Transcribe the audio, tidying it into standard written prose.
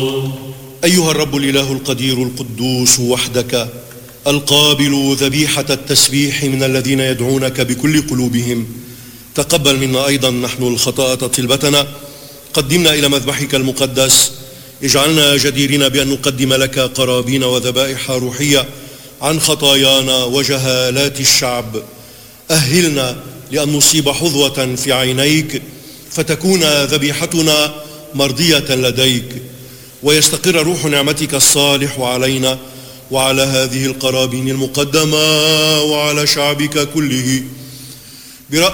أيها الرب الإله القدير القدوس وحدك القابل ذبيحة التسبيح من الذين يدعونك بكل قلوبهم، تقبل منا أيضا نحن الخطاة طلبتنا، قدمنا إلى مذبحك المقدس، اجعلنا جديرين بأن نقدم لك قرابين وذبائح روحية عن خطايانا وجهالات الشعب. أهلنا لأن نصيب حظوة في عينيك، فتكون ذبيحتنا مرضية لديك، ويستقر روح نعمتك الصالح علينا وعلى هذه القرابين المقدمة وعلى شعبك كله.